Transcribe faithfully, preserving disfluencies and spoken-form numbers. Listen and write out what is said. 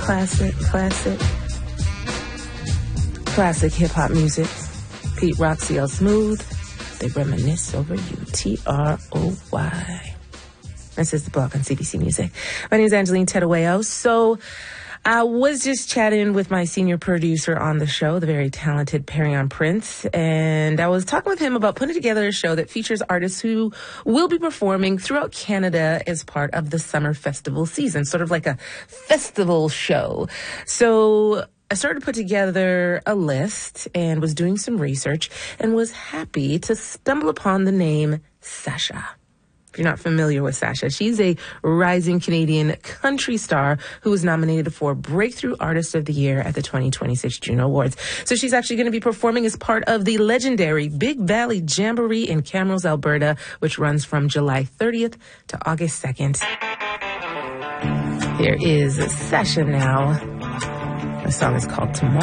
classic, classic, classic hip-hop music. Pete Rock, C L Smooth, they reminisce over you. T R O Y. This is The Block on C B C Music. My name is Angeline Terueo. So I was just chatting with my senior producer on the show, the very talented Perion Prince, and I was talking with him about putting together a show that features artists who will be performing throughout Canada as part of the summer festival season, sort of like a festival show. So I started to put together a list and was doing some research and was happy to stumble upon the name Sasha. If you're not familiar with Sasha, she's a rising Canadian country star who was nominated for Breakthrough Artist of the Year at the twenty twenty-six Juno Awards. So she's actually going to be performing as part of the legendary Big Valley Jamboree in Camrose, Alberta, which runs from July thirtieth to August second. Here is Sasha now. The song is called Tomorrow.